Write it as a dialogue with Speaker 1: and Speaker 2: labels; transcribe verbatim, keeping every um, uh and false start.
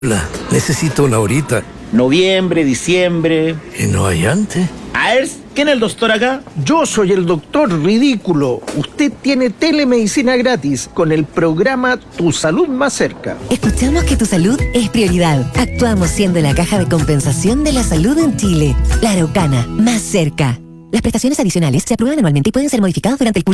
Speaker 1: La, necesito una horita.
Speaker 2: Noviembre, diciembre.
Speaker 1: ¿Y no hay antes?
Speaker 2: A ver, ¿quién es el doctor acá?
Speaker 3: Yo soy el doctor Ridículo. Usted tiene telemedicina gratis con el programa Tu Salud Más Cerca.
Speaker 4: Escuchamos que tu salud es prioridad. Actuamos siendo la caja de compensación de la salud en Chile. La Araucana, más cerca. Las prestaciones adicionales se aprueban anualmente y pueden ser modificadas durante el curso